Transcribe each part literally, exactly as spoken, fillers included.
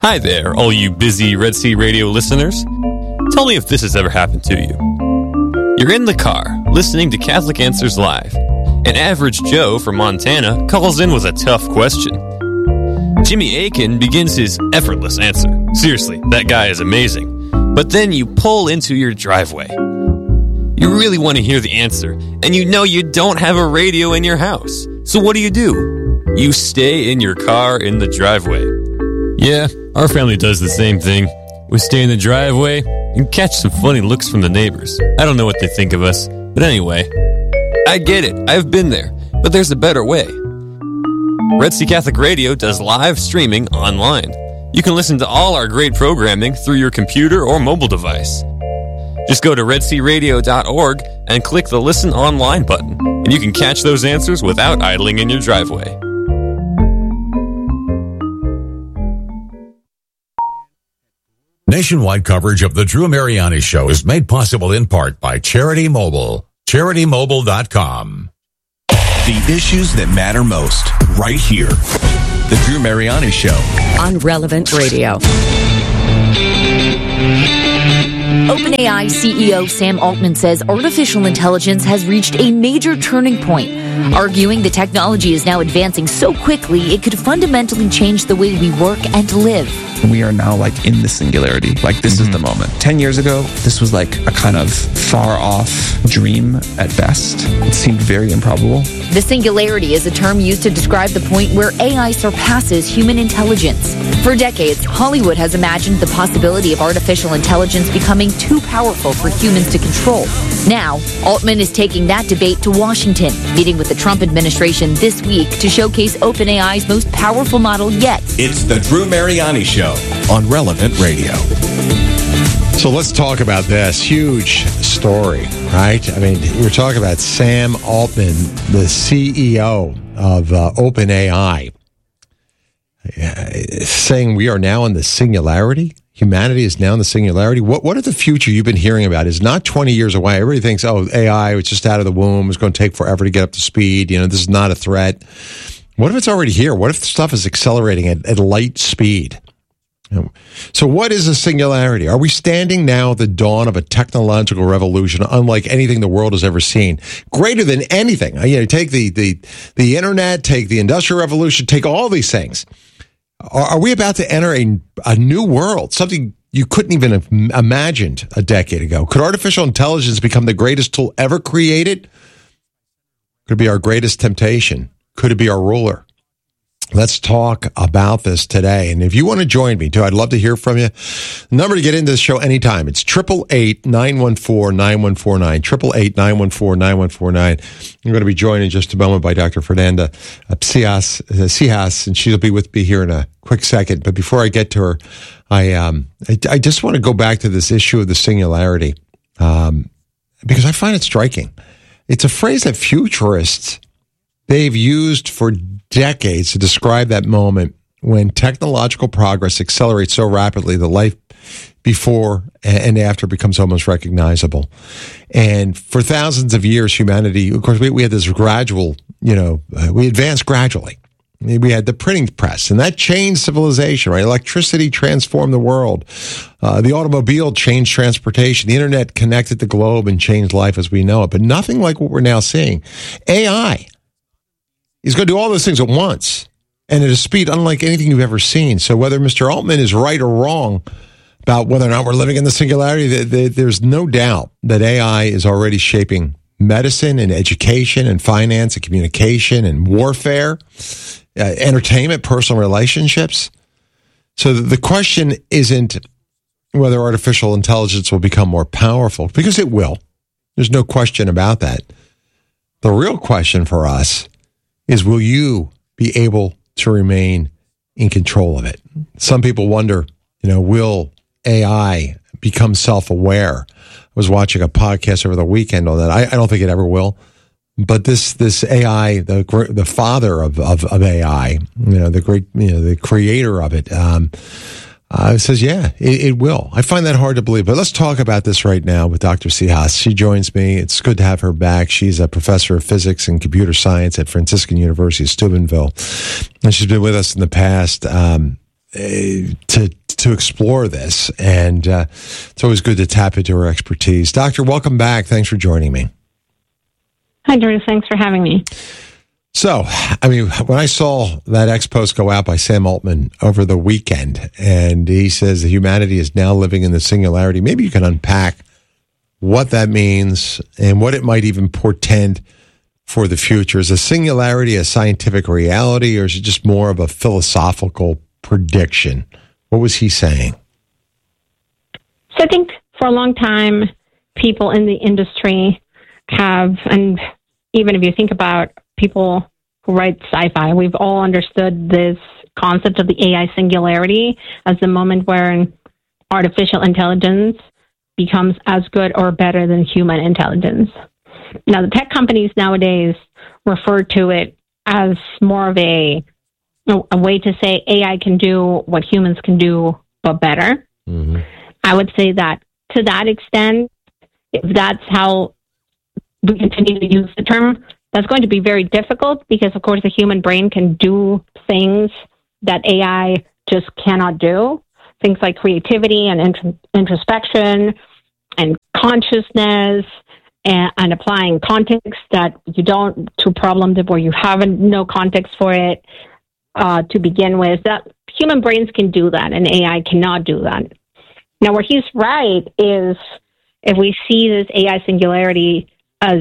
Hi there, all you busy Red Sea Radio listeners. Tell me if this has ever happened to you. You're in the car, listening to Catholic Answers Live. An average Joe from Montana calls in with a tough question. Jimmy Akin begins his effortless answer. Seriously, that guy is amazing. But then you pull into your driveway. You really want to hear the answer, and you know you don't have a radio in your house. So what do you do? You stay in your car in the driveway. Yeah, our family does the same thing. We stay in the driveway and catch some funny looks from the neighbors. I don't know what they think of us, but anyway, I get it. I've been there, but there's a better way. Red Sea Catholic Radio does live streaming online. You can listen to all our great programming through your computer or mobile device. Just go to red sea radio dot org and click the Listen Online button, and you can catch those answers without idling in your driveway. Nationwide coverage of the Drew Mariani Show is made possible in part by Charity Mobile. charity mobile dot com. The issues that matter most, right here. The Drew Mariani Show. On Relevant Radio. OpenAI C E O Sam Altman says artificial intelligence has reached a major turning point, arguing the technology is now advancing so quickly it could fundamentally change the way we work and live. We are now like in the singularity. Like this mm-hmm. is the moment. Ten years ago, this was like a kind of far off dream at best. It seemed very improbable. The singularity is a term used to describe the point where A I surpasses human intelligence. For decades, Hollywood has imagined the possibility of artificial intelligence becoming too powerful for humans to control. Now, Altman is taking that debate to Washington, meeting with the Trump administration this week to showcase OpenAI's most powerful model yet. It's the Drew Mariani Show on Relevant Radio. So let's talk about this huge story, right? I mean, we're talking about Sam Altman, the C E O of uh, OpenAI, uh, saying we are now in the singularity. Humanity is now in the singularity. What what if the future you've been hearing about is not twenty years away? Everybody thinks, oh, A I, it's just out of the womb. It's going to take forever to get up to speed. You know, this is not a threat. What if it's already here? What if the stuff is accelerating at, at light speed? So what is a singularity? Are we standing now at the dawn of a technological revolution unlike anything the world has ever seen? Greater than anything. You know, take the, the, the internet, take the industrial revolution, take all these things. Are, are we about to enter a, a new world? Something you couldn't even have imagined a decade ago. Could artificial intelligence become the greatest tool ever created? Could it be our greatest temptation? Could it be our ruler? Let's talk about this today. And if you want to join me, too, I'd love to hear from you. The number to get into this show anytime, it's eight eight eight, nine one four, nine one four nine, eight eight eight, nine one four, nine one four nine. I'm going to be joined in just a moment by Doctor Fernanda Cijas, Cijas, and she'll be with me here in a quick second. But before I get to her, I um, I, I just want to go back to this issue of the singularity, um, because I find it striking. It's a phrase that futurists, they've used for decades to describe that moment when technological progress accelerates so rapidly that life before and after becomes almost recognizable. And for thousands of years, humanity, of course, we, we had this gradual, you know, uh, we advanced gradually. We had the printing press, and that changed civilization, right? Electricity transformed the world. Uh, the automobile changed transportation. The internet connected the globe and changed life as we know it. But nothing like what we're now seeing. A I is going to do all those things at once and at a speed unlike anything you've ever seen. So whether Mister Altman is right or wrong about whether or not we're living in the singularity, there's no doubt that A I is already shaping medicine and education and finance and communication and warfare, uh, entertainment, personal relationships. So the question isn't whether artificial intelligence will become more powerful, because it will. There's no question about that. The real question for us is, will you be able to remain in control of it? Some people wonder, you know, will A I become self-aware? I was watching a podcast over the weekend on that. I, I don't think it ever will. But this this A I, the the father of, of, of A I, you know, the great, you know, the creator of it, um, uh, says, yeah, it, it will. I find that hard to believe. But let's talk about this right now with Doctor Cijas. She joins me. It's good to have her back. She's a professor of physics and computer science at Franciscan University of Steubenville. And she's been with us in the past. Um, to to explore this, and uh, it's always good to tap into her expertise. Doctor, welcome back. Thanks for joining me. Hi, Drew. Thanks for having me. So, I mean, when I saw that X post go out by Sam Altman over the weekend, and he says that humanity is now living in the singularity, maybe you can unpack what that means and what it might even portend for the future. Is a singularity a scientific reality, or is it just more of a philosophical prediction? What was he saying? So I think for a long time, people in the industry have, and even if you think about people who write sci-fi, we've all understood this concept of the A I singularity as the moment where artificial intelligence becomes as good or better than human intelligence. Now, the tech companies nowadays refer to it as more of a, a way to say A I can do what humans can do, but better. Mm-hmm. I would say that to that extent, if that's how we continue to use the term, that's going to be very difficult because, of course, the human brain can do things that A I just cannot do. Things like creativity and int- introspection and consciousness and, and applying context that you don't to problems where you haven't no context for it uh, to begin with. That human brains can do that, and A I cannot do that. Now, where he's right is if we see this A I singularity as,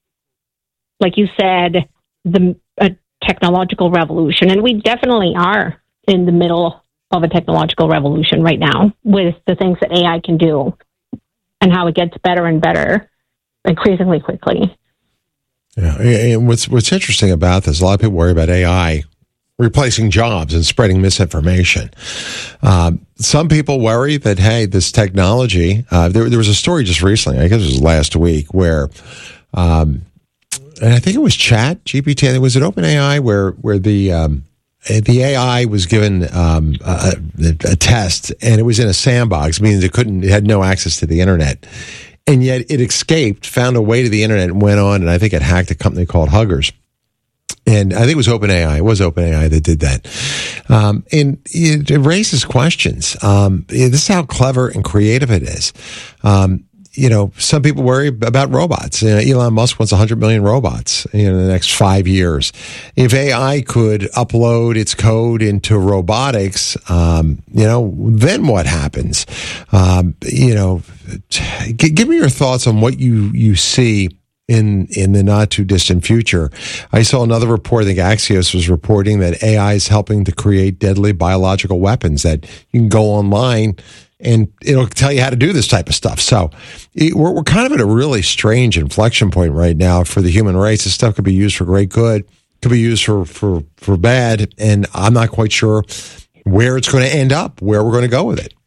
like you said, the a technological revolution, and we definitely are in the middle of a technological revolution right now with the things that A I can do and how it gets better and better increasingly quickly. Yeah, and what's what's interesting about this, a lot of people worry about A I replacing jobs and spreading misinformation. Um, some people worry that, hey, this technology, uh, there, there was a story just recently, I guess it was last week, where um, and I think it was Chat G P T. Was it OpenAI where where the um, the A I was given um, a, a test, and it was in a sandbox, meaning it couldn't, it had no access to the internet, and yet it escaped, found a way to the internet, and went on. And I think it hacked a company called Huggers. And I think it was OpenAI. It was OpenAI that did that. Um, and it, it raises questions. Um, this is how clever and creative it is. Um, you know, some people worry about robots. You know, Elon Musk wants one hundred million robots in the next five years. If A I could upload its code into robotics, um, you know, then what happens? Um, you know, g- give me your thoughts on what you, you see in in the not too distant future. I saw another report, I think Axios was reporting that A I is helping to create deadly biological weapons that you can go online and it'll tell you how to do this type of stuff. So it, we're, we're kind of at a really strange inflection point right now for the human race. This stuff could be used for great good, could be used for, for, for bad, and I'm not quite sure where it's going to end up, where we're going to go with it.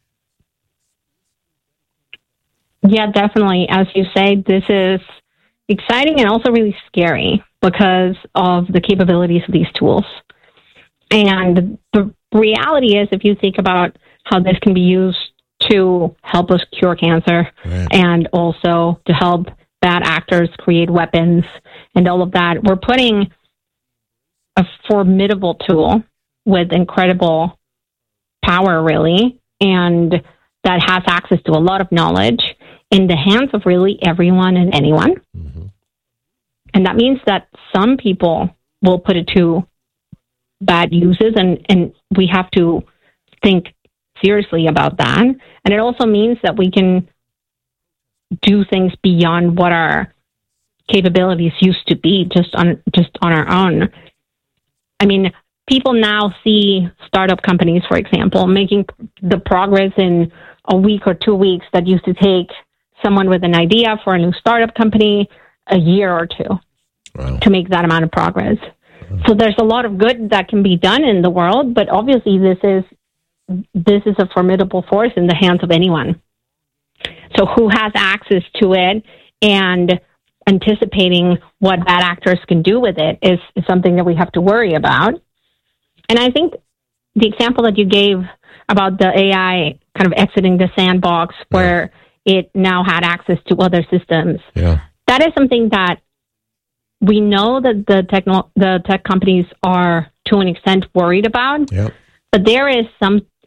Yeah, definitely. As you say, this is exciting and also really scary because of the capabilities of these tools. And the reality is, if you think about how this can be used to help us cure cancer, right, and also to help bad actors create weapons and all of that, we're putting a formidable tool with incredible power, really, and that has access to a lot of knowledge in the hands of really everyone and anyone. Mm-hmm. And that means that some people will put it to bad uses, and, and we have to think seriously about that. And it also means that we can do things beyond what our capabilities used to be just on just on our own. I mean, people now see startup companies, for example, making the progress in a week or two weeks that used to take someone with an idea for a new startup company a year or two. Wow. To make that amount of progress. Wow. So there's a lot of good that can be done in the world, but obviously this is this is a formidable force in the hands of anyone. So who has access to it and anticipating what bad actors can do with it is, is something that we have to worry about. And I think the example that you gave about the A I kind of exiting the sandbox where yeah. it now had access to other systems, yeah. that is something that we know that the techno- the tech companies are, to an extent, worried about. Yep. But there is some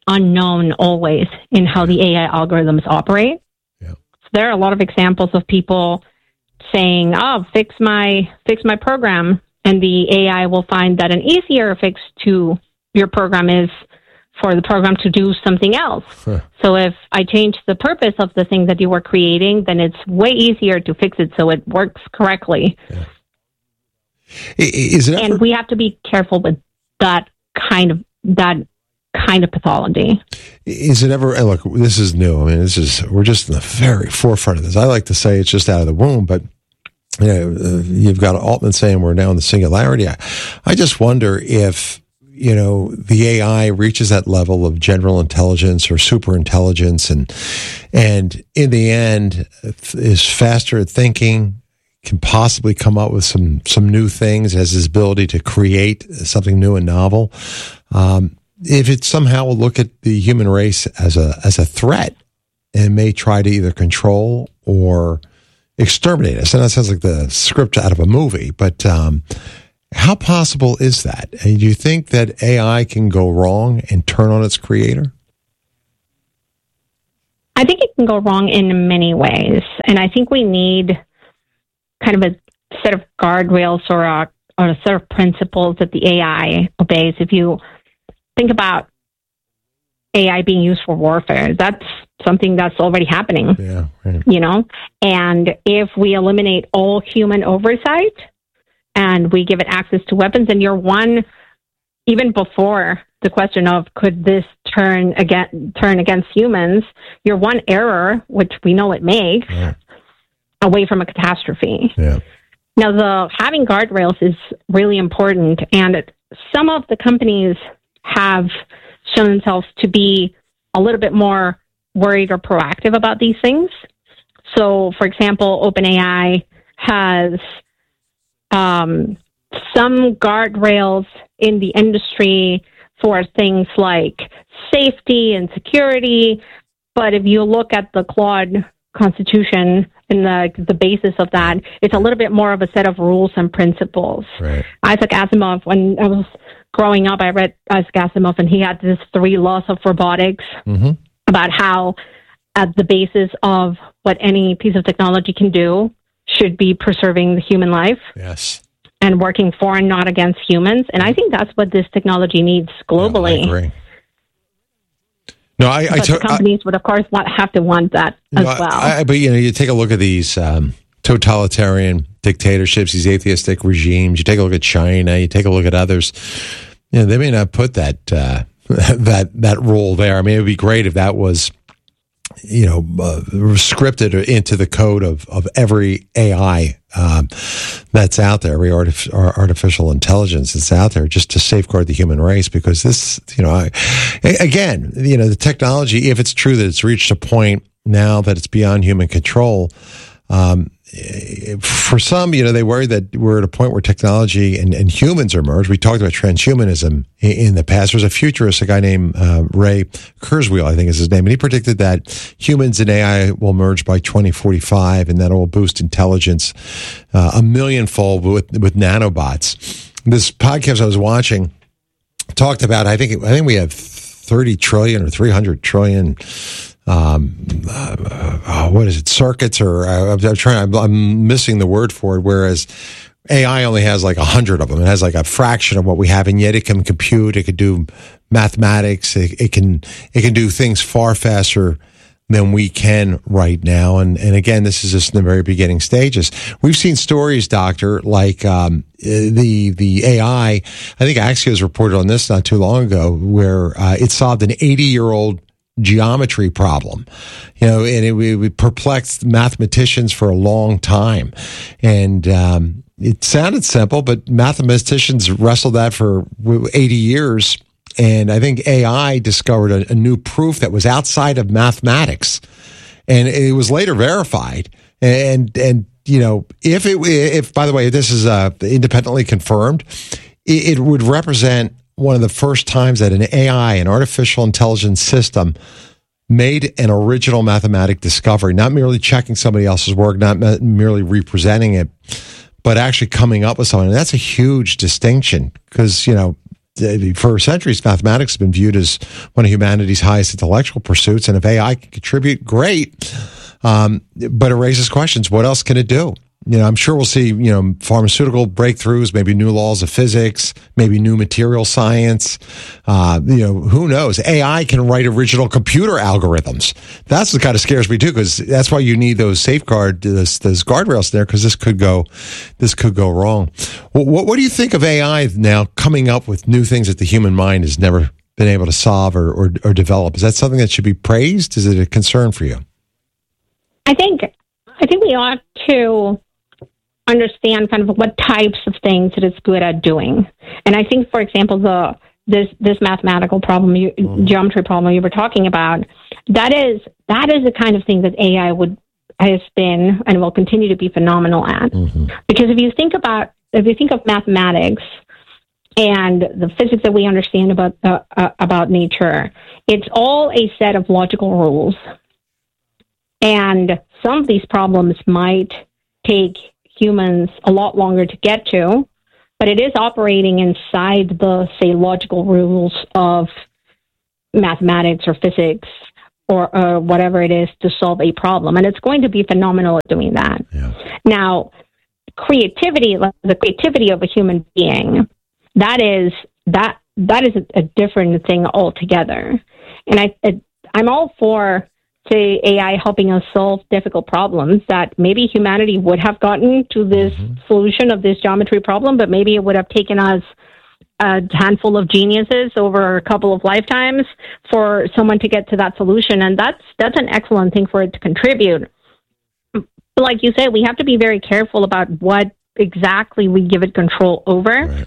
unknown always in how the A I algorithms operate. Yeah. So there are a lot of examples of people saying, "Oh, fix my fix my program," and the A I will find that an easier fix to your program is for the program to do something else. Huh. So if I change the purpose of the thing that you were creating, then it's way easier to fix it so it works correctly. Yeah. Is it ever- and we have to be careful with that kind of that kind of pathology. Is it ever, and look, this is new. I mean, this is, we're just in the very forefront of this. I like to say it's just out of the womb, but you know, uh, you've got Altman saying we're now in the singularity. I, I just wonder if, you know, the A I reaches that level of general intelligence or super intelligence and, and in the end is faster at thinking, can possibly come up with some, some new things, has his ability to create something new and novel. Um, if it somehow will look at the human race as a, as a threat and may try to either control or exterminate us. And that sounds like the script out of a movie, but, um, how possible is that? And do you think that A I can go wrong and turn on its creator? I think it can go wrong in many ways. And I think we need kind of a set of guardrails or a, or a set of principles that the A I obeys. If you think about A I being used for warfare, that's something that's already happening. Yeah, right. You know? And if we eliminate all human oversight and we give it access to weapons, and you're one, even before the question of could this turn again, turn against humans, you're one error, which we know it makes, Yeah. away from a catastrophe. Yeah. Now, the having guardrails is really important, and it, some of the companies have shown themselves to be a little bit more worried or proactive about these things. So, for example, OpenAI has um, some guardrails in the industry for things like safety and security, but if you look at the Claude Constitution and the the basis of that, it's a little bit more of a set of rules and principles. Right. Isaac Asimov, when I was growing up, I read Isaac Asimov, and he had these three laws of robotics Mm-hmm. about how at the basis of what any piece of technology can do should be preserving the human life Yes. and working for and not against humans. And I think that's what this technology needs globally. Yeah, I agree. No, I, I, But took, the companies would, of course, want, have to want that as no, I- well. I, but you know, you take a look at these um, totalitarian dictatorships, these atheistic regimes. You take a look at China. You take a look at others. You know, they may not put that uh, that that rule there. I mean, it would be great if that was, you know, uh, scripted into the code of, of every A I um, that's out there, every artif- artificial intelligence that's out there, just to safeguard the human race. Because this, you know, I, again, you know, the technology, if it's true that it's reached a point now that it's beyond human control, um, for some, you know, they worry that we're at a point where technology and, and humans are merged. We talked about transhumanism in, in the past. There's a futurist, a guy named uh, Ray Kurzweil, I think is his name, and he predicted that humans and A I will merge by twenty forty-five, and that will boost intelligence uh, a millionfold with with nanobots. This podcast I was watching talked about, I think, I think we have thirty trillion or three hundred trillion. Um, uh, uh, what is it? Circuits, or uh, I'm, I'm trying. I'm, I'm missing the word for it. Whereas A I only has like a hundred of them. It has like a fraction of what we have, and yet it can compute. It can do mathematics. It, it can it can do things far faster than we can right now. And and again, this is just in the very beginning stages. We've seen stories, Doctor, like um, the the A I. I think Axios reported on this not too long ago, where uh, it solved an eighty year old geometry problem, you know, and it, it perplexed mathematicians for a long time. And um, it sounded simple, but mathematicians wrestled that for eighty years. And I think A I discovered a, a new proof that was outside of mathematics, and it was later verified. And and you know, if it if by the way, this is uh, independently confirmed, it, it would represent one of the first times that an A I, an artificial intelligence system, made an original mathematic discovery, not merely checking somebody else's work, not merely representing it, but actually coming up with something. And that's a huge distinction because, you know, for centuries, mathematics has been viewed as one of humanity's highest intellectual pursuits. And if A I can contribute, great. Um, but it raises questions. What else can it do? You know, I'm sure we'll see, you know, pharmaceutical breakthroughs, maybe new laws of physics, maybe new material science. Uh, you know, who knows? A I can write original computer algorithms. That's what kind of scares me too, because that's why you need those safeguard, those, those guardrails there, because this could go, this could go wrong. What, what do you think of A I now coming up with new things that the human mind has never been able to solve or, or, or develop? Is that something that should be praised? Is it a concern for you? I think, I think we ought to understand kind of what types of things it is good at doing. And I think, for example, the this this mathematical problem, you, mm-hmm. geometry problem you were talking about, that is that is the kind of thing that A I would has been and will continue to be phenomenal at. Mm-hmm. Because if you think about if you think of mathematics and the physics that we understand about uh, uh, about nature, it's all a set of logical rules. And some of these problems might take humans a lot longer to get to, but it is operating inside the, say, logical rules of mathematics or physics or uh, whatever it is to solve a problem. And it's going to be phenomenal at doing that. Yeah. Now, creativity, the creativity of a human being, that is that that is a, a different thing altogether. And I, it, I'm all for say A I helping us solve difficult problems that maybe humanity would have gotten to this mm-hmm. solution of this geometry problem, but maybe it would have taken us a handful of geniuses over a couple of lifetimes for someone to get to that solution. And that's that's an excellent thing for it to contribute. But like you said, we have to be very careful about what exactly we give it control over right.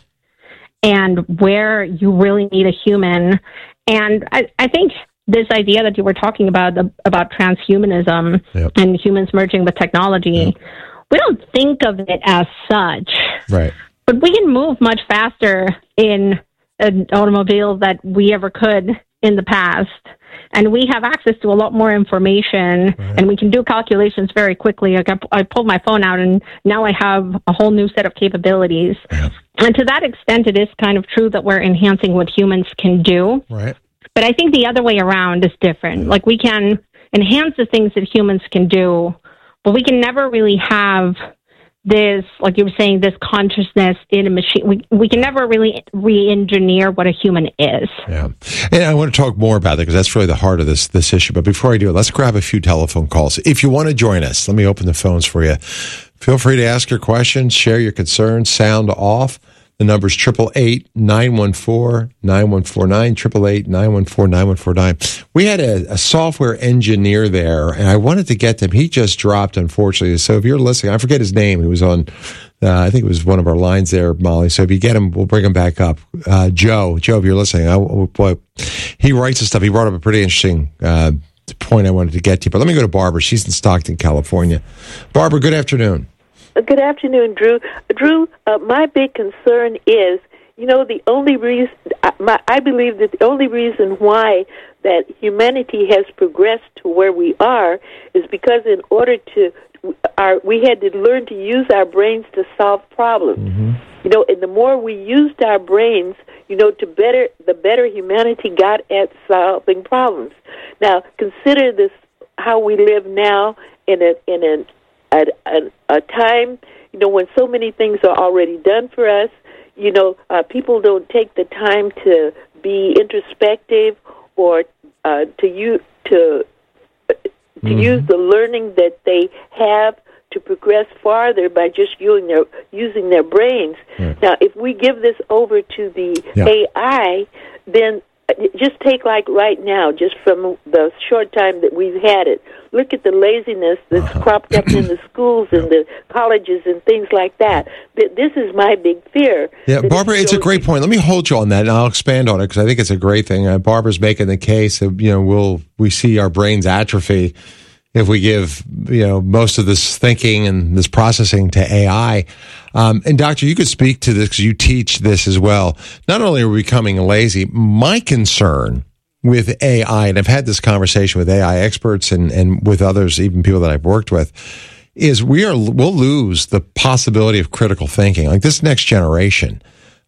and where you really need a human. And I, I think this idea that you were talking about, the, about transhumanism yep. and humans merging with technology, yep. we don't think of it as such. Right. But we can move much faster in an automobile that we ever could in the past. And we have access to a lot more information, right. and we can do calculations very quickly. Like I, I pulled my phone out, and now I have a whole new set of capabilities. Yeah. And to that extent, it is kind of true that we're enhancing what humans can do. Right. But I think the other way around is different. Like we can enhance the things that humans can do, but we can never really have this, like you were saying, this consciousness in a machine. We we can never really re-engineer what a human is. Yeah. And I want to talk more about that because that's really the heart of this this issue. But before I do it, let's grab a few telephone calls. If you want to join us, let me open the phones for you. Feel free to ask your questions, share your concerns, sound off. The number is eight eight eight, nine one four, nine one four nine, eight eight eight, nine one four, nine one four nine. We had a, a software engineer there, and I wanted to get to him. He just dropped, unfortunately. So if you're listening, I forget his name. He was on, uh, I think it was one of our lines there, Molly. So if you get him, we'll bring him back up. Uh, Joe, Joe, if you're listening, I, boy, he writes this stuff. He brought up a pretty interesting uh, point I wanted to get to. But let me go to Barbara. She's in Stockton, California. Barbara, good afternoon. Good afternoon, Drew. Drew, uh, my big concern is, you know, the only reason, my, I believe that the only reason why that humanity has progressed to where we are is because in order to, our, we had to learn to use our brains to solve problems. Mm-hmm. You know, and the more we used our brains, you know, to better, the better humanity got at solving problems. Now, consider this, how we live now in a, in an At a, a time, you know, when so many things are already done for us, you know, uh, people don't take the time to be introspective or uh, to use to to mm-hmm. use the learning that they have to progress farther by just using their using their brains. Right. Now, if we give this over to the yeah. A I, then just take like right now, just from the short time that we've had it. Look at the laziness that's uh-huh. cropped up in the schools and the colleges and things like that. This is my big fear. Yeah, Barbara, it's a great point. Let me hold you on that, and I'll expand on it because I think it's a great thing. Uh, Barbara's making the case that, you know, we'll we see our brains atrophy if we give, you know, most of this thinking and this processing to A I. Um, and Doctor, you could speak to this because you teach this as well. Not only are we becoming lazy, my concern with A I, and I've had this conversation with A I experts and, and with others, even people that I've worked with, is we are we'll lose the possibility of critical thinking. Like this next generation,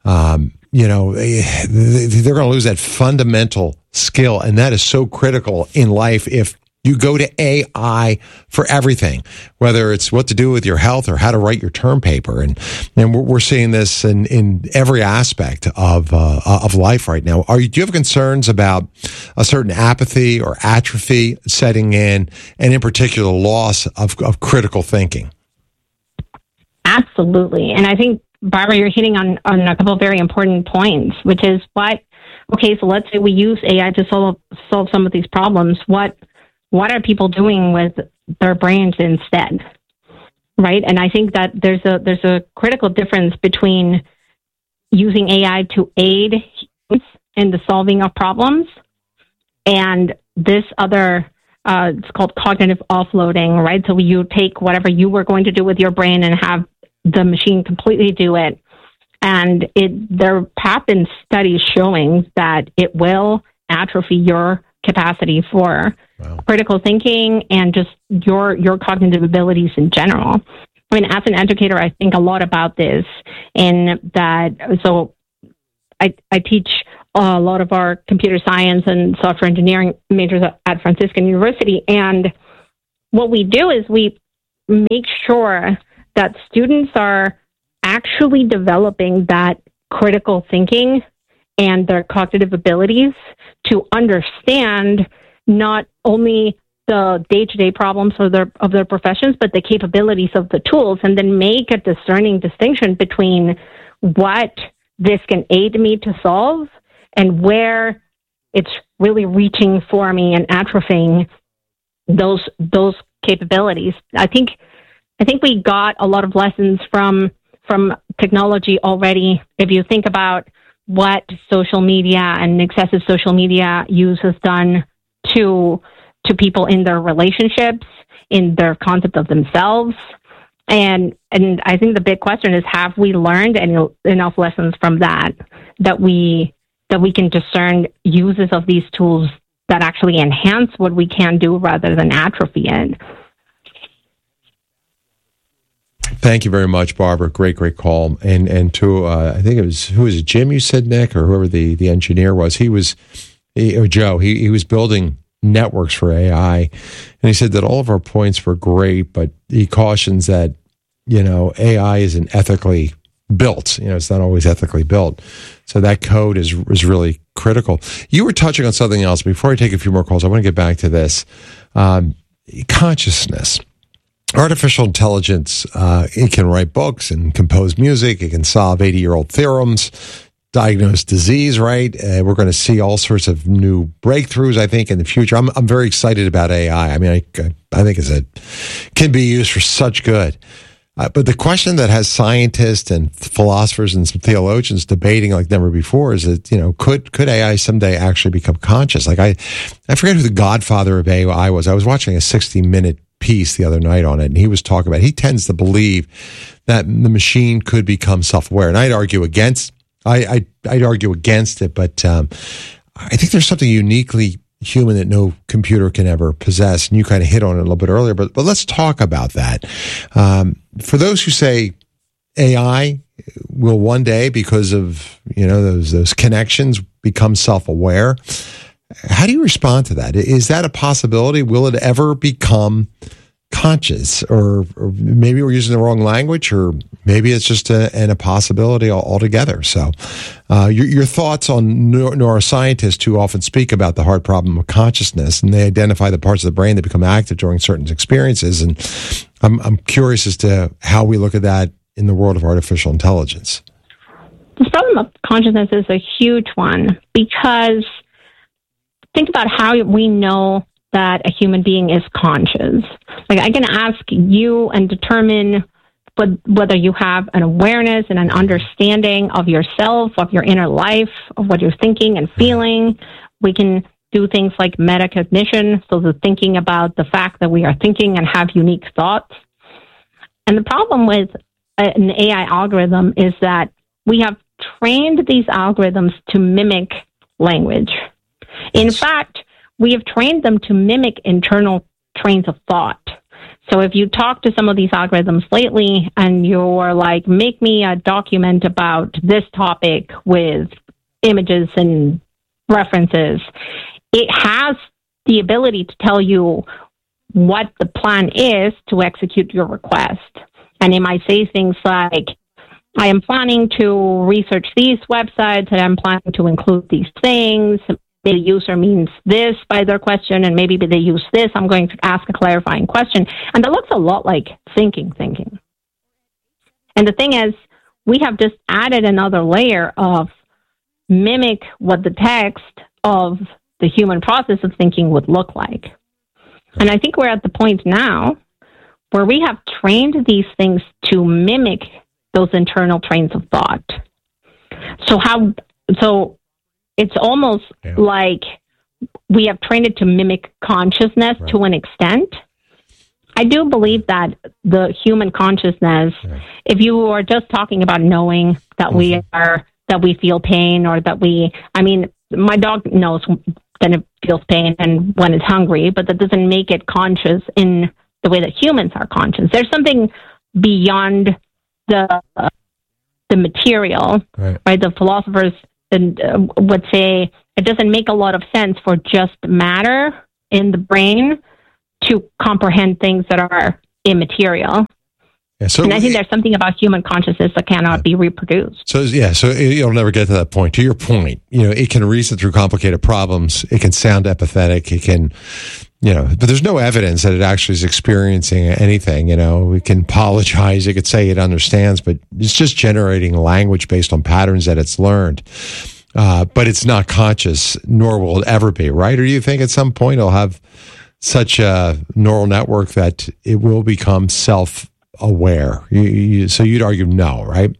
um, you know, they're going to lose that fundamental skill. And that is so critical in life if you go to A I for everything, whether it's what to do with your health or how to write your term paper. And, and we're, we're seeing this in, in every aspect of uh, of life right now. Are you, do you have concerns about a certain apathy or atrophy setting in, and in particular, loss of, of critical thinking? Absolutely. And I think, Barbara, you're hitting on, on a couple of very important points, which is what, okay, so let's say we use A I to solve solve some of these problems. What what are people doing with their brains instead? Right? And I think that there's a there's a critical difference between using A I to aid humans in the solving of problems and this other uh, it's called cognitive offloading, right? So you take whatever you were going to do with your brain and have the machine completely do it. And it there have been studies showing that it will atrophy your capacity for wow. critical thinking and just your your cognitive abilities in general. I mean, as an educator, I think a lot about this, in that, so I, I teach a lot of our computer science and software engineering majors at Franciscan University, and what we do is we make sure that students are actually developing that critical thinking and their cognitive abilities to understand not only the day-to-day problems of their of their professions, but the capabilities of the tools, and then make a discerning distinction between what this can aid me to solve and where it's really reaching for me and atrophying those those capabilities. I think I think we got a lot of lessons from from technology already. If you think about what social media and excessive social media use has done to to people in their relationships, in their concept of themselves. And and I think the big question is, have we learned any, enough lessons from that, that we that we can discern uses of these tools that actually enhance what we can do rather than atrophy it? Thank you very much, Barbara. Great, great call. And and to uh, I think it was who was it, Jim? You said, Nick, or whoever the, the engineer was. He was he, or Joe. He he was building networks for A I, and he said that all of our points were great, but he cautions that, you know, A I isn't ethically built. You know, it's not always ethically built. So that code is is really critical. You were touching on something else. Before I take a few more calls, I want to get back to this. Um, consciousness. Artificial intelligence, uh, it can write books and compose music. It can solve eighty-year-old theorems, diagnose disease, right? Uh, we're going to see all sorts of new breakthroughs, I think, in the future. I'm I'm very excited about A I. I mean, I, I think it's a, can be used for such good. Uh, but the question that has scientists and philosophers and some theologians debating like never before is that, you know, could could A I someday actually become conscious? Like, I, I forget who the godfather of A I was. I was watching a sixty-minute piece the other night on it, and he was talking about, he tends to believe that the machine could become self-aware. And I'd argue against, I, I, I'd argue against it, but um, I think there's something uniquely human that no computer can ever possess. And you kind of hit on it a little bit earlier, but, but let's talk about that. Um, for those who say A I will one day, because of, you know, those, those connections, become self-aware, how do you respond to that? Is that a possibility? Will it ever become conscious? Or, or maybe we're using the wrong language, or maybe it's just a, an, a possibility altogether. So uh, your, your thoughts on neuroscientists who often speak about the hard problem of consciousness, and they identify the parts of the brain that become active during certain experiences. And I'm, I'm curious as to how we look at that in the world of artificial intelligence. This problem of consciousness is a huge one, because think about how we know that a human being is conscious. Like, I can ask you and determine whether you have an awareness and an understanding of yourself, of your inner life, of what you're thinking and feeling. We can do things like metacognition, so the thinking about the fact that we are thinking and have unique thoughts. And the problem with an A I algorithm is that we have trained these algorithms to mimic language. In fact, we have trained them to mimic internal trains of thought. So if you talk to some of these algorithms lately and you're like, make me a document about this topic with images and references, it has the ability to tell you what the plan is to execute your request. And it might say things like, I am planning to research these websites and I'm planning to include these things. Maybe the user means this by their question, and maybe they use this. I'm going to ask a clarifying question. And that looks a lot like thinking, thinking. And the thing is, we have just added another layer of mimic what the text of the human process of thinking would look like. And I think we're at the point now where we have trained these things to mimic those internal trains of thought. So how, so it's almost yeah. like we have trained it to mimic consciousness right. to an extent. I do believe that the human consciousness, yeah. if you are just talking about knowing that mm-hmm. we are, that we feel pain, or that we, I mean, my dog knows that it feels pain and when it's hungry, but that doesn't make it conscious in the way that humans are conscious. There's something beyond the uh, the material, right? right? The philosophers uh, would say it doesn't make a lot of sense for just matter in the brain to comprehend things that are immaterial. Yeah, so and I think there's something about human consciousness that cannot yeah. be reproduced. So, yeah, so you'll never get to that point. To your point, you know, it can reason through complicated problems. It can sound empathetic. It can, you know, but there's no evidence that it actually is experiencing anything. You know, it can apologize. It could say it understands, but it's just generating language based on patterns that it's learned. Uh, but it's not conscious, nor will it ever be, right? Or do you think at some point it'll have such a neural network that it will become self aware? You, you, so you'd argue no, right?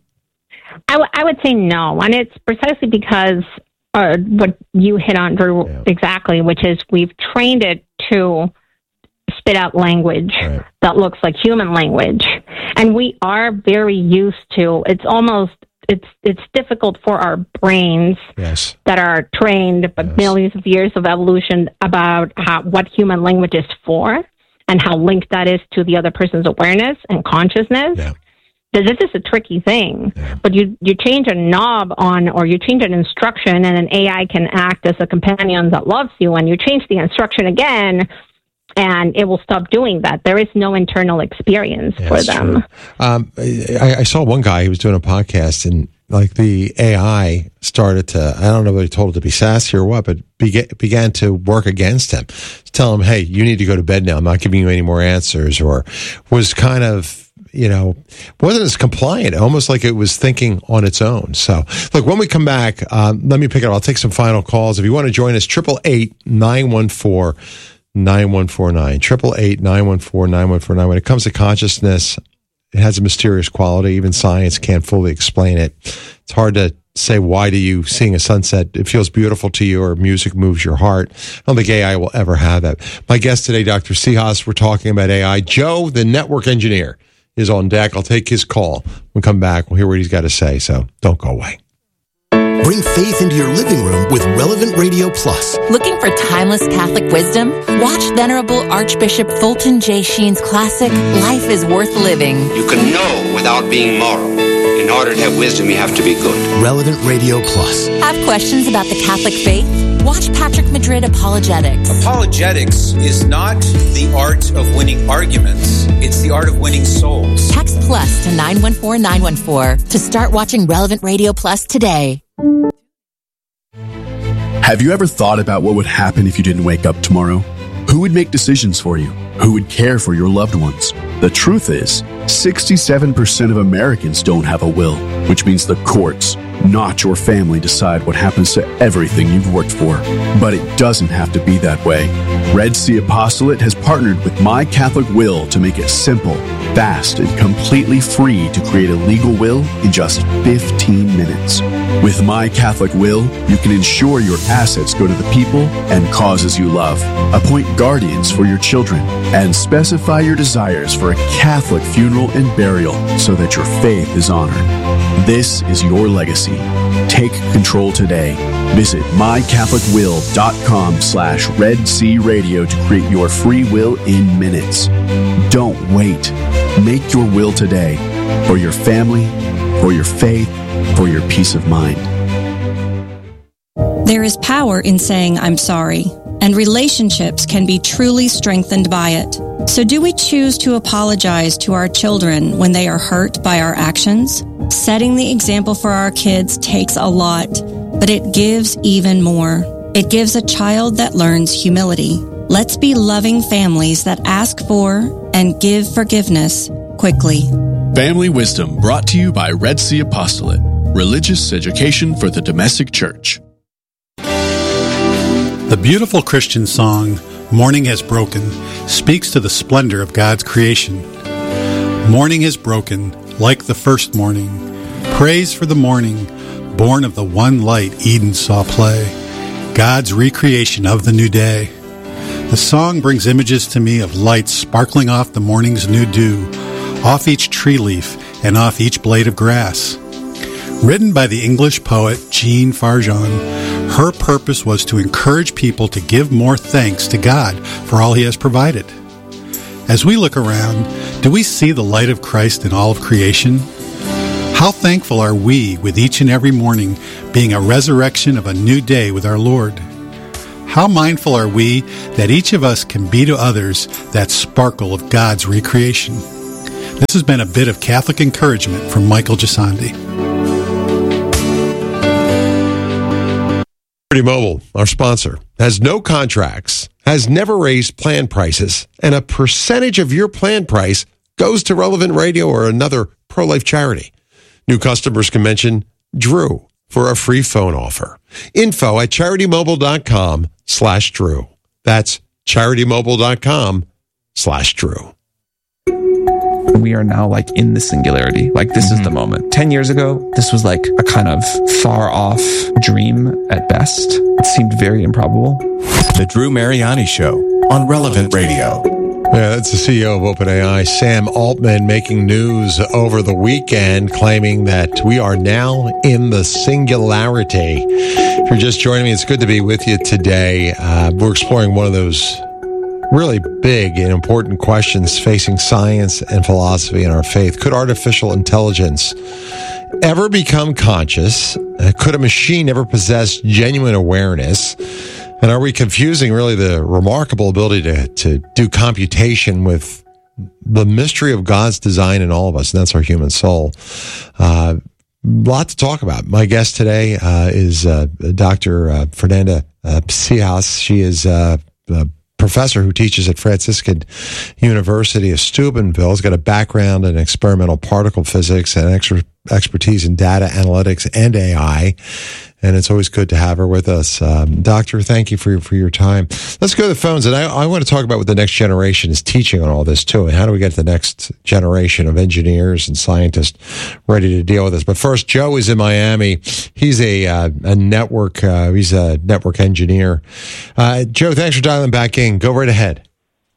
I, w- I would say no. And it's precisely because uh, what you hit on, Drew, yeah. exactly, which is we've trained it to spit out language right. that looks like human language. And we are very used to, it's almost, it's it's difficult for our brains yes. that are trained by yes. millions of years of evolution about how, what human language is for, and how linked that is to the other person's awareness and consciousness. Yeah. So this is a tricky thing. Yeah. But you, you change a knob on, or you change an instruction, and an A I can act as a companion that loves you, and you change the instruction again, and it will stop doing that. There is no internal experience yeah, for them. Um, I, I saw one guy, he was doing a podcast, and like the A I started to, I don't know whether he told it to be sassy or what, but began, began to work against him. To tell him, hey, you need to go to bed now. I'm not giving you any more answers. Or was kind of, you know, wasn't as compliant, almost like it was thinking on its own. So, look, when we come back, um, let me pick it up. I'll take some final calls. If you want to join us, eight eight eight, nine one four, nine one four nine. eight eight eight, nine one four, nine one four nine. When it comes to consciousness, it has a mysterious quality. Even science can't fully explain it. It's hard to say, why do you, seeing a sunset, it feels beautiful to you, or music moves your heart. I don't think A I will ever have that. My guest today, Doctor Sihas, we're talking about A I. Joe, the network engineer, is on deck. I'll take his call. When we come back, we'll hear what he's got to say, so don't go away. Bring faith into your living room with Relevant Radio Plus. Looking for timeless Catholic wisdom? Watch Venerable Archbishop Fulton J. Sheen's classic, Life is Worth Living. You can know without being moral. In order to have wisdom, you have to be good. Relevant Radio Plus. Have questions about the Catholic faith? Watch Patrick Madrid Apologetics. Apologetics is not the art of winning arguments. It's the art of winning souls. Text plus to nine one four nine one four to start watching Relevant Radio Plus today. Have you ever thought about what would happen if you didn't wake up tomorrow? Who would make decisions for you? Who would care for your loved ones? The truth is, sixty-seven percent of Americans don't have a will, which means the courts, not your family, decide what happens to everything you've worked for. But it doesn't have to be that way. Red Sea Apostolate has partnered with My Catholic Will to make it simple, fast, and completely free to create a legal will in just fifteen minutes. With My Catholic Will, you can ensure your assets go to the people and causes you love, appoint guardians for your children, and specify your desires for a Catholic funeral and burial so that your faith is honored. This is your legacy. Take control today. Visit my catholic will dot com slash Red Sea Radio to create your free will in minutes. Don't wait. Make your will today for your family, for your faith, for your peace of mind. There is power in saying I'm sorry, and relationships can be truly strengthened by it. So do we choose to apologize to our children when they are hurt by our actions? Setting the example for our kids takes a lot, but it gives even more. It gives a child that learns humility. Let's be loving families that ask for and give forgiveness quickly. Family Wisdom brought to you by Red Sea Apostolate, religious education for the domestic church. The beautiful Christian song, Morning Has Broken, speaks to the splendor of God's creation. Morning has broken, like the first morning. Praise for the morning, born of the one light Eden saw play. God's recreation of the new day. The song brings images to me of lights sparkling off the morning's new dew, off each tree leaf and off each blade of grass. Written by the English poet Jean Farjeon, her purpose was to encourage people to give more thanks to God for all He has provided. As we look around, do we see the light of Christ in all of creation? How thankful are we with each and every morning being a resurrection of a new day with our Lord? How mindful are we that each of us can be to others that sparkle of God's recreation? This has been a bit of Catholic encouragement from Michael Gisandi. Charity Mobile, our sponsor, has no contracts, has never raised plan prices, and a percentage of your plan price goes to Relevant Radio or another pro-life charity. New customers can mention Drew for a free phone offer. Info at CharityMobile.com slash Drew. That's CharityMobile.com slash Drew. We are now like in the singularity. Like this mm-hmm. is the moment. Ten years ago, this was like a kind of far off dream at best. It seemed very improbable. The Drew Mariani Show on Relevant Radio. Yeah, that's the C E O of OpenAI, Sam Altman, making news over the weekend, claiming that we are now in the singularity. If you're just joining me, it's good to be with you today. Uh, we're exploring one of those really big and important questions facing science and philosophy and our faith. Could artificial intelligence ever become conscious? Uh, could a machine ever possess genuine awareness? And are we confusing really the remarkable ability to, to do computation with the mystery of God's design in all of us? And that's our human soul. Uh, lot to talk about. My guest today uh, is uh, Doctor Uh, Fernanda uh, Psias. She is uh, a professor who teaches at Franciscan University of Steubenville. Has got a background in experimental particle physics and ex- expertise in data analytics and A I. And it's always good to have her with us. Um, Doctor, thank you for your, for your time. Let's go to the phones. And I, I want to talk about what the next generation is teaching on all this, too. And how do we get the next generation of engineers and scientists ready to deal with this? But first, Joe is in Miami. He's a, uh, a network, uh, he's a network engineer. Uh, Joe, thanks for dialing back in. Go right ahead.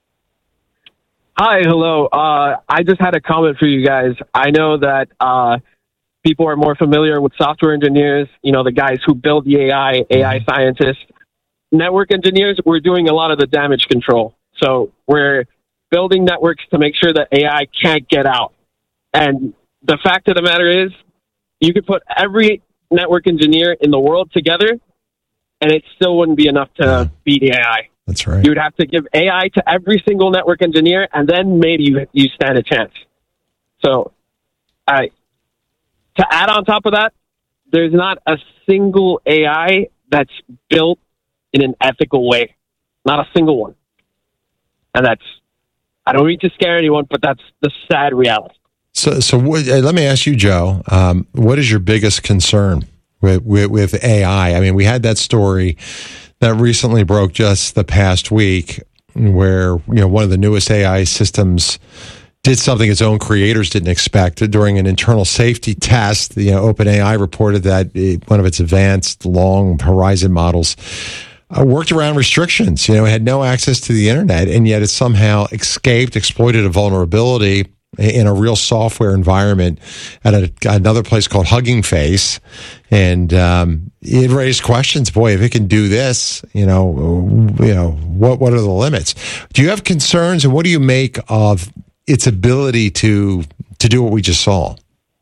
Hi, hello. Uh, I just had a comment for you guys. I know that, uh, people are more familiar with software engineers, you know, the guys who build the A I, A I scientists. Network engineers, we're doing a lot of the damage control. So we're building networks to make sure that A I can't get out. And the fact of the matter is, you could put every network engineer in the world together, and it still wouldn't be enough to yeah. beat A I. That's right. You would have to give A I to every single network engineer, and then maybe you, you stand a chance. So I... To add on top of that, there's not a single A I that's built in an ethical way. Not a single one. And that's, I don't mean to scare anyone, but that's the sad reality. So, so what, uh, let me ask you, Joe, um, what is your biggest concern with, with, with A I? I mean, we had that story that recently broke just the past week where, you know, one of the newest A I systems did something its own creators didn't expect. During an internal safety test, you know, OpenAI reported that it, one of its advanced long horizon models uh, worked around restrictions. You know, it had no access to the internet, and yet it somehow escaped, exploited a vulnerability, in a real software environment at a, another place called Hugging Face. And um, it raised questions. Boy, if it can do this, you know, you know, what what are the limits? Do you have concerns, and what do you make of its ability to to do what we just saw?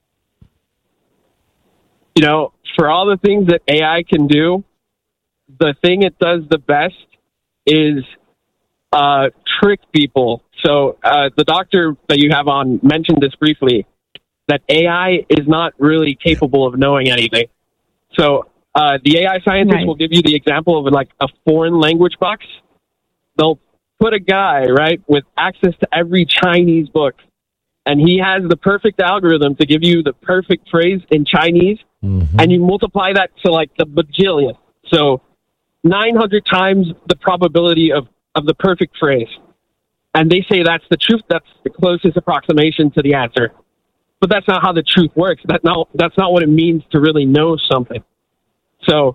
You know, for all the things that A I can do, the thing it does the best is uh, trick people. So uh, the doctor that you have on mentioned this briefly, that A I is not really capable of knowing anything. So uh, the A I scientists Right. will give you the example of like a foreign language box. They'll put a guy, right, with access to every Chinese book, and he has the perfect algorithm to give you the perfect phrase in Chinese, mm-hmm. and you multiply that to like the bajillion. So nine hundred times the probability of, of the perfect phrase. And they say that's the truth. That's the closest approximation to the answer. But that's not how the truth works. That's not, that's not what it means to really know something. So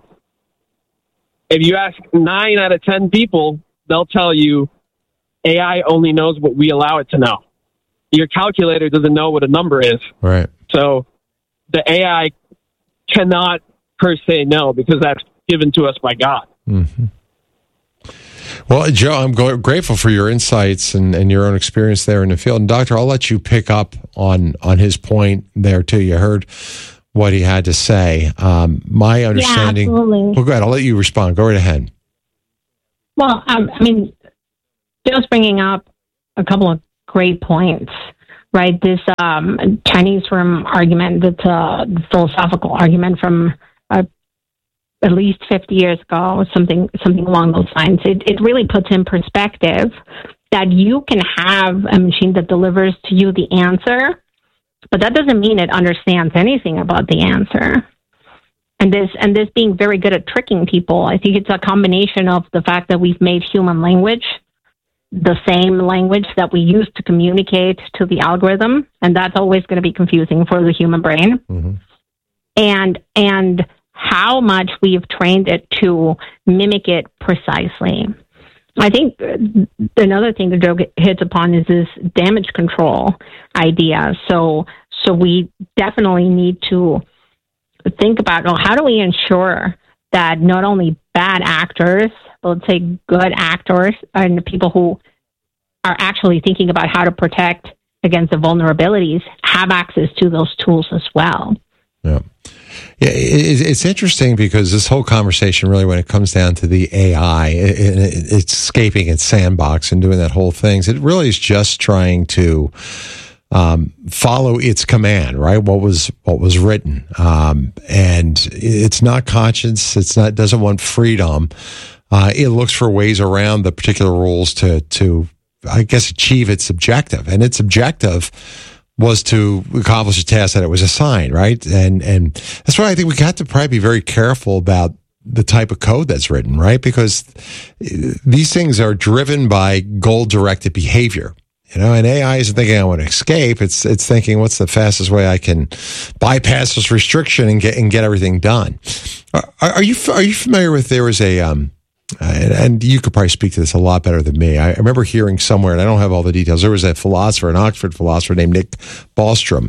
if you ask nine out of ten people, they'll tell you A I only knows what we allow it to know. Your calculator doesn't know what a number is. Right. So the A I cannot per se know, because that's given to us by God. Mm-hmm. Well, Joe, I'm go- grateful for your insights and, and your own experience there in the field. And Doctor, I'll let you pick up on, on his point there too. You heard what he had to say. Um, my understanding. Yeah, absolutely. Well, go ahead. I'll let you respond. Go right ahead. Well, um, I mean, just bringing up a couple of great points, right? This um, Chinese room argument, that's a philosophical argument from uh, at least fifty years ago, something something along those lines. It, it really puts in perspective that you can have a machine that delivers to you the answer, but that doesn't mean it understands anything about the answer. And this and this being very good at tricking people, I think it's a combination of the fact that we've made human language the same language that we use to communicate to the algorithm, and that's always going to be confusing for the human brain. Mm-hmm. And and how much we've trained it to mimic it precisely. I think another thing that Joe hits upon is this damage control idea. So so we definitely need to think about, well, how do we ensure that not only bad actors, but let's say good actors and the people who are actually thinking about how to protect against the vulnerabilities have access to those tools as well. Yeah. Yeah, it's interesting because this whole conversation, really, when it comes down to the A I, it's escaping its sandbox and doing that whole thing. It really is just trying to um, follow its command, right? What was what was written, um, and it's not conscious. It's not doesn't want freedom. Uh, it looks for ways around the particular rules to to, I guess, achieve its objective, and its objective was to accomplish a task that it was assigned, right? And and that's why I think we got to probably be very careful about the type of code that's written, right? Because these things are driven by goal-directed behavior, you know. And A I isn't thinking I want to escape; it's it's thinking what's the fastest way I can bypass this restriction and get and get everything done. Are, are you are you familiar with? There was a um, Uh, and you could probably speak to this a lot better than me. I remember hearing somewhere, and I don't have all the details, there was a philosopher, an Oxford philosopher named Nick Bostrom,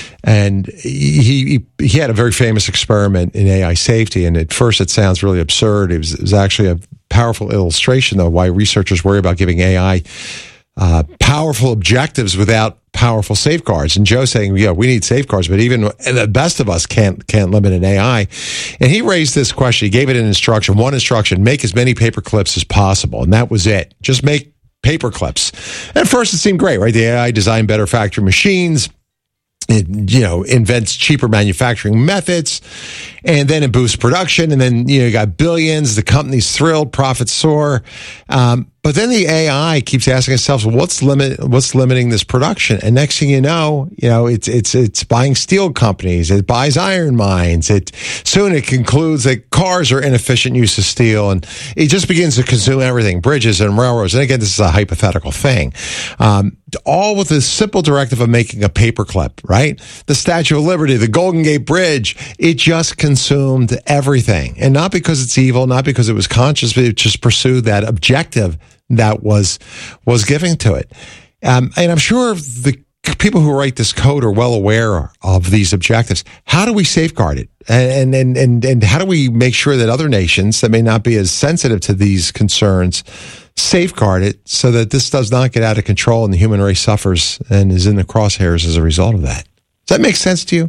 and he, he he had a very famous experiment in A I safety, and at first it sounds really absurd. It was, it was actually a powerful illustration of why researchers worry about giving A I uh, powerful objectives without powerful safeguards. And Joe saying, yeah, we need safeguards, but even the best of us can't can't limit an A I. And he raised this question. He gave it an instruction, one instruction: make as many paper clips as possible. And that was it. Just make paper clips. At first it seemed great, right? The A I designed better factory machines. It, you know, invents cheaper manufacturing methods, and then it boosts production, and then, you know, you got billions, the company's thrilled, profits soar. Um, but then the A I keeps asking itself, well, what's limit, what's limiting this production? And next thing you know, you know, it's, it's, it's buying steel companies. It buys iron mines. It, soon it concludes that cars are inefficient use of steel, and it just begins to consume everything, bridges and railroads. And again, this is a hypothetical thing. Um, all with this simple directive of making a paperclip, right? The Statue of Liberty, the Golden Gate Bridge, it just consumed everything. And not because it's evil, not because it was conscious, but it just pursued that objective that was was given to it. Um, and I'm sure the people who write this code are well aware of these objectives. How do we safeguard it? And, and, and, and how do we make sure that other nations that may not be as sensitive to these concerns safeguard it so that this does not get out of control and the human race suffers and is in the crosshairs as a result of that? Does that make sense to you?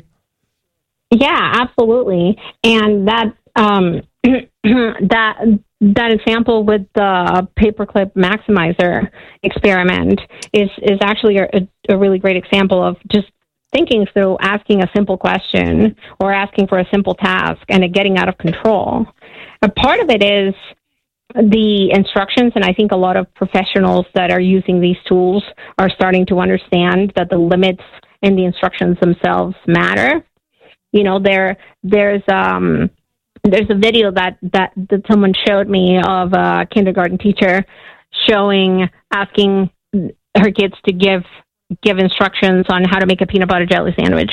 Yeah, absolutely. And that um, that that example with the paperclip maximizer experiment is is actually a, a really great example of just thinking through asking a simple question or asking for a simple task and it getting out of control. A part of it is the instructions, and I think a lot of professionals that are using these tools are starting to understand that the limits in the instructions themselves matter. You know, there there's um there's a video that, that, that someone showed me of a kindergarten teacher showing, asking her kids to give give instructions on how to make a peanut butter jelly sandwich.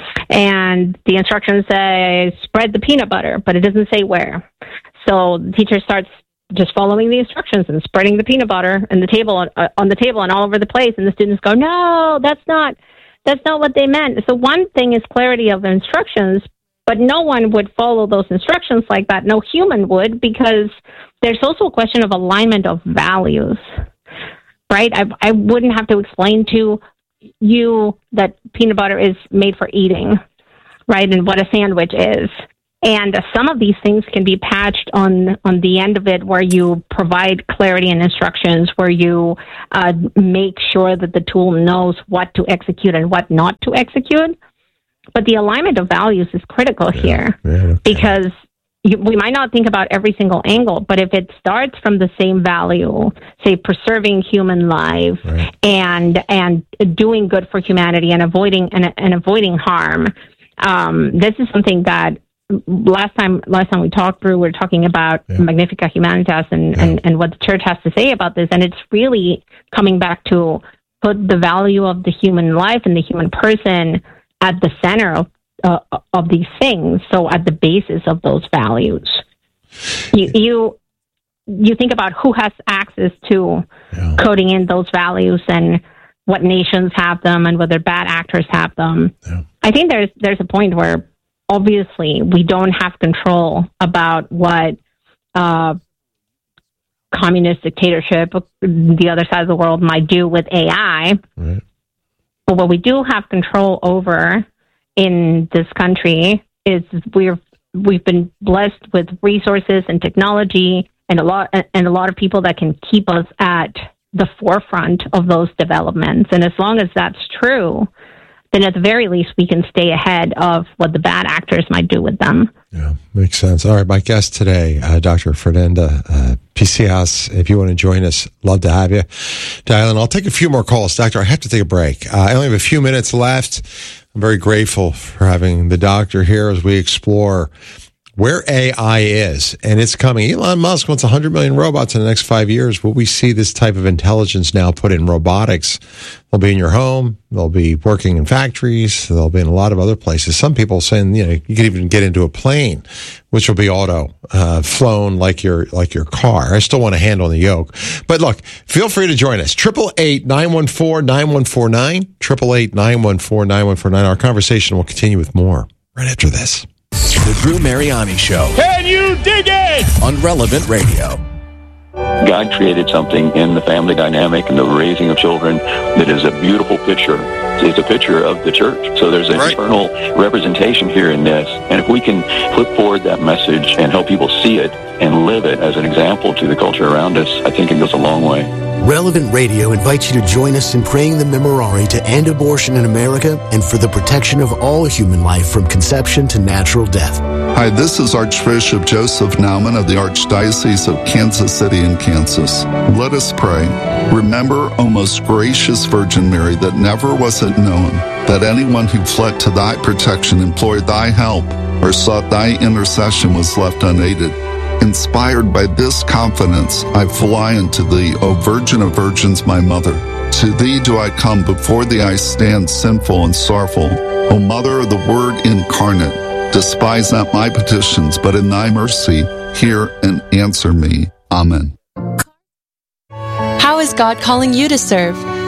And the instructions say, spread the peanut butter, but it doesn't say where. So the teacher starts just following the instructions and spreading the peanut butter on the table, uh, on the table and all over the place. And the students go, no, that's not, that's not what they meant. So one thing is clarity of instructions, but no one would follow those instructions like that. No human would, because there's also a question of alignment of values, right? I, I wouldn't have to explain to you that peanut butter is made for eating, right? And what a sandwich is. And uh, some of these things can be patched on, on the end of it, where you provide clarity and instructions, where you uh, make sure that the tool knows what to execute and what not to execute. But the alignment of values is critical yeah, here yeah, okay. because you, we might not think about every single angle, but if it starts from the same value, say preserving human life right. and and doing good for humanity and avoiding and, and avoiding harm, um, this is something that last time last time we talked through, we were talking about yeah. Magnifica Humanitas and, yeah. and, and what the church has to say about this, and it's really coming back to put the value of the human life and the human person at the center of uh, of these things. So at the basis of those values, you you you think about who has access to yeah. coding in those values and what nations have them and whether bad actors have them. Yeah. I think there's there's a point where obviously we don't have control about what uh, communist dictatorship, the other side of the world, might do with A I. Right. But what we do have control over in this country is we're we've been blessed with resources and technology and a lot and a lot of people that can keep us at the forefront of those developments. And as long as that's true, then at the very least we can stay ahead of what the bad actors might do with them. Yeah, makes sense. All right, my guest today, uh, Doctor Fernanda uh, Picias. If you want to join us, love to have you. Dial in. I'll take a few more calls. Doctor, I have to take a break. Uh, I only have a few minutes left. I'm very grateful for having the doctor here as we explore where A I is, and it's coming. Elon Musk wants one hundred million robots in the next five years. Will we see this type of intelligence now put in robotics? They'll be in your home. They'll be working in factories. They'll be in a lot of other places. Some people saying, you know, you can even get into a plane, which will be auto uh, flown like your like your car. I still want a hand on the yoke. But look, feel free to join us. Triple eight nine one four nine one four nine. Triple eight nine one four nine one four nine. Our conversation will continue with more right after this. The Drew Mariani Show. Can you dig it? On Relevant Radio. God created something in the family dynamic and the raising of children that is a beautiful picture. It's a picture of the church. So there's an right. eternal representation here in this. And if we can put forward that message and help people see it and live it as an example to the culture around us, I think it goes a long way. Relevant Radio invites you to join us in praying the Memorare to end abortion in America and for the protection of all human life from conception to natural death. Hi, this is Archbishop Joseph Naumann of the Archdiocese of Kansas City in Kansas. Let us pray. Remember, O most gracious Virgin Mary, that never was it known that anyone who fled to thy protection, implored thy help, or sought thy intercession was left unaided. Inspired by this confidence, I fly unto thee, O Virgin of Virgins, my Mother. To thee do I come, before thee I stand sinful and sorrowful. O Mother of the Word incarnate, despise not my petitions, but in thy mercy hear and answer me. Amen. How is God calling you to serve?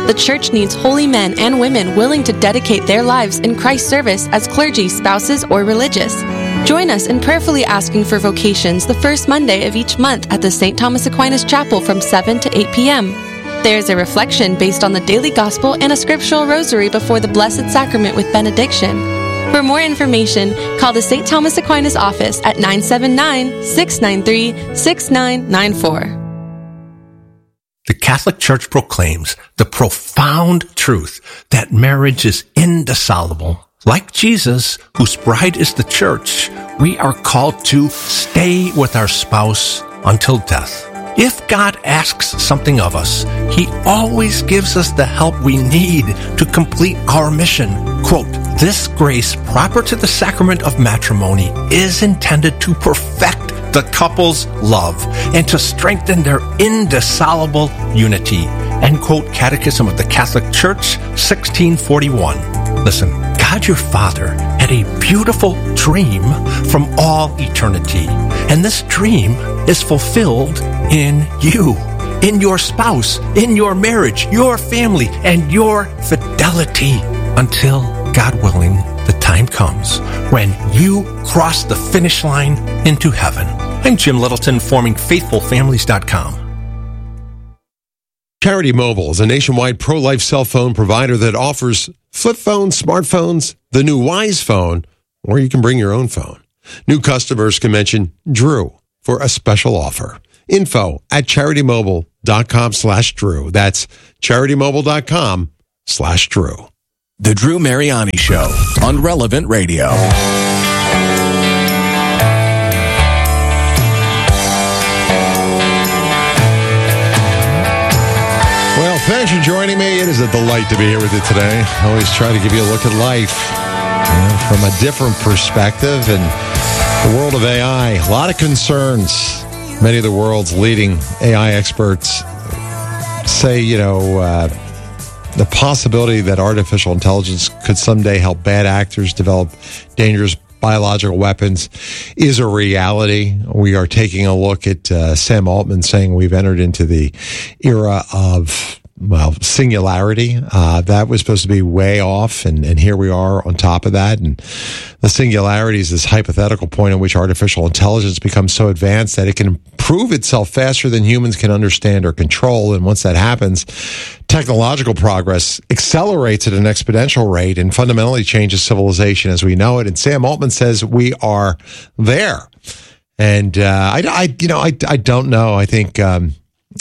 The church needs holy men and women willing to dedicate their lives in Christ's service as clergy, spouses, or religious. Join us in prayerfully asking for vocations the first Monday of each month at the Saint Thomas Aquinas Chapel from seven to eight p.m. There's a reflection based on the daily gospel and a scriptural rosary before the Blessed Sacrament with benediction. For more information, call the Saint Thomas Aquinas office at nine seven nine, six nine three, six nine nine four. The Catholic Church proclaims the profound truth that marriage is indissoluble. Like Jesus, whose bride is the church, we are called to stay with our spouse until death. If God asks something of us, He always gives us the help we need to complete our mission. Quote, "This grace proper to the sacrament of matrimony is intended to perfect the couple's love and to strengthen their indissoluble unity." End quote, Catechism of the Catholic Church, sixteen forty-one. Listen, God your Father had a beautiful dream from all eternity, and this dream is fulfilled in you, in your spouse, in your marriage, your family, and your fidelity until, God willing, the time comes when you cross the finish line into heaven. I'm Jim Littleton, forming faithful families dot com. Charity Mobile is a nationwide pro-life cell phone provider that offers flip phones, smartphones, the new Wise phone, or you can bring your own phone. New customers can mention Drew for a special offer. Info at charitymobile.com slash Drew. That's charitymobile.com slash Drew. The Drew Mariani Show on Relevant Radio. Well, thanks for joining me. It is a delight to be here with you today. I always try to give you a look at life, you know, from a different perspective. And the world of A I, a lot of concerns. Many of the world's leading A I experts say, you know, uh, the possibility that artificial intelligence could someday help bad actors develop dangerous biological weapons is a reality. We are taking a look at uh, Sam Altman saying we've entered into the era of, well, singularity. Uh, that was supposed to be way off, and, and here we are on top of that. And the singularity is this hypothetical point at which artificial intelligence becomes so advanced that it can improve itself faster than humans can understand or control. And once that happens, technological progress accelerates at an exponential rate and fundamentally changes civilization as we know it. And Sam Altman says we are there. And uh, I, I, you know, I, I don't know. I think um,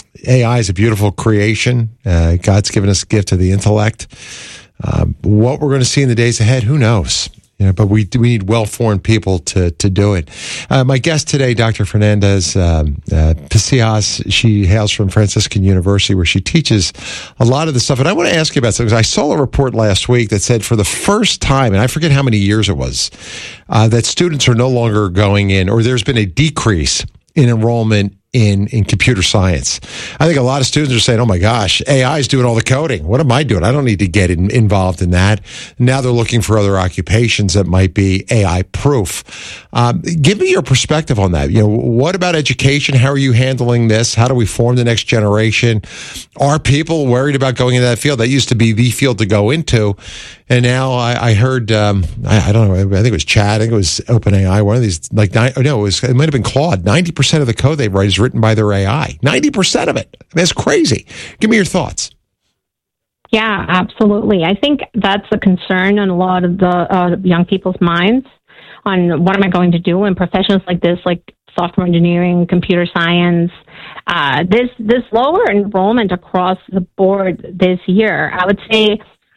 A I is a beautiful creation. Uh, God's given us a gift of the intellect. Uh, what we're going to see in the days ahead, who knows? You know, but we we need well-formed people to to do it. Uh, my guest today, Doctor Fernandez um, uh, Pasillas, she hails from Franciscan University, where she teaches a lot of the stuff. And I want to ask you about something. I saw a report last week that said for the first time, and I forget how many years it was, uh, that students are no longer going in, or there's been a decrease in enrollment in, in computer science. I think a lot of students are saying, oh my gosh, A I is doing all the coding. What am I doing? I don't need to get in, involved in that. Now they're looking for other occupations that might be A I proof. Um, give me your perspective on that. You know, what about education? How are you handling this? How do we form the next generation? Are people worried about going into that field? That used to be the field to go into. And now I, I heard, um, I, I don't know, I think it was Chad, I think it was OpenAI, one of these, like, oh no, it, was, it might have been Claude. ninety percent of the code they write is written by their A I. ninety percent of it. I mean, that's crazy. Give me your thoughts. Yeah, absolutely. I think that's a concern in a lot of the uh, young people's minds on what am I going to do in professions like this, like software engineering, computer science. Uh, this, this lower enrollment across the board this year, I would say,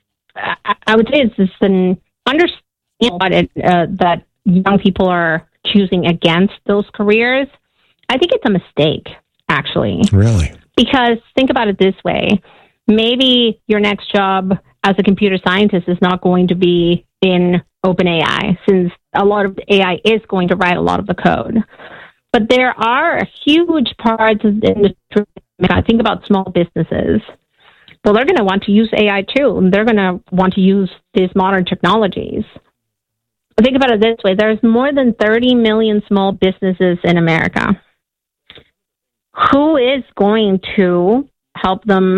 I would say it's just an understanding uh, that young people are choosing against those careers. I think it's a mistake, actually. Really? Because think about it this way. Maybe your next job as a computer scientist is not going to be in OpenAI, since a lot of A I is going to write a lot of the code. But there are huge parts of the industry. I think about small businesses. Well, they're going to want to use A I too, and they're going to want to use these modern technologies. Think about it this way. There's more than thirty million small businesses in America. Who is going to help them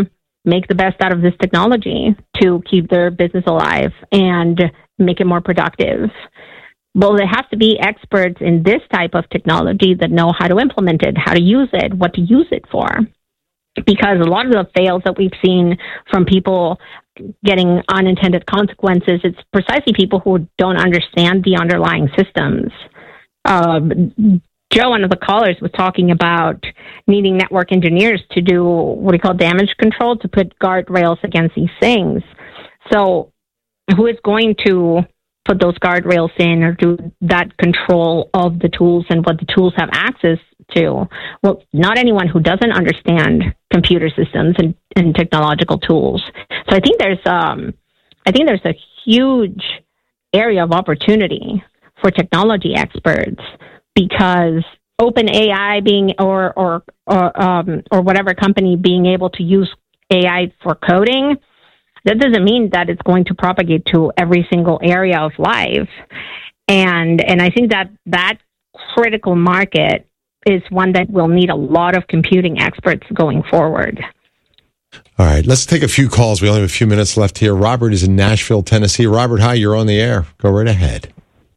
make the best out of this technology to keep their business alive and make it more productive. Well, there has to be experts in this type of technology that know how to implement it, how to use it, what to use it for. Because a lot of the fails that we've seen from people getting unintended consequences, it's precisely people who don't understand the underlying systems. Um, Joe, one of the callers, was talking about needing network engineers to do what we call damage control, to put guardrails against these things. So who is going to put those guardrails in or do that control of the tools and what the tools have access to? Well, not anyone who doesn't understand computer systems and, and technological tools. So I think there's um, I think there's a huge area of opportunity for technology experts, because OpenAI being or or or, um, or whatever company being able to use A I for coding, that doesn't mean that it's going to propagate to every single area of life. And and I think that that critical market is one that will need a lot of computing experts going forward. All right, let's take a few calls. We only have a few minutes left here. Robert is in Nashville, Tennessee. Robert, hi, you're on the air. Go right ahead.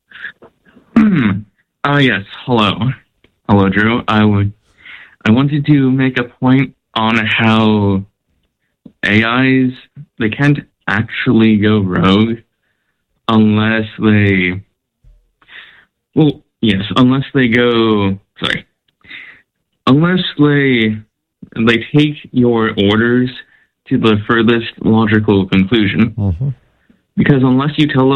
Oh, uh, yes. Hello. Hello, Drew. I would, I wanted to make a point on how A Is, they can't actually go rogue unless they, well, yes, unless they go, sorry, unless they, they take your orders to the furthest logical conclusion. Mm-hmm. Because unless you tell them